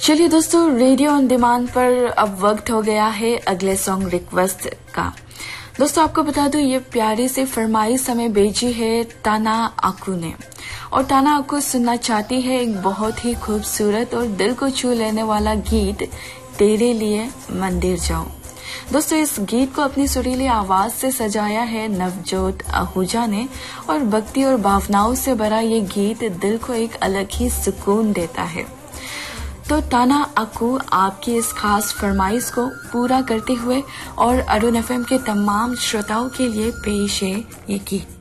चलिए दोस्तों, radio on demand पर अब वक्त हो गया है अगले सॉन्ग रिक्वेस्ट का। दोस्तों आपको बता दूं, ये प्यारी सी फरमाइश हमें भेजी है ताना आकू ने, और ताना आकू सुनना चाहती है एक बहुत ही खूबसूरत और दिल को छू लेने वाला गीत, तेरे लिए मंदिर जाऊं। दोस्तों इस गीत को अपनी सुरीली आवाज से सजाया है नवजोत आहूजा ने, और भक्ति और भावनाओं से भरा ये गीत दिल को एक अलग ही सुकून देता है। तो ताना अक्कू आपकी इस खास फरमाइश को पूरा करते हुए और अरुण एफएम के तमाम श्रोताओं के लिए पेश है ये गीत।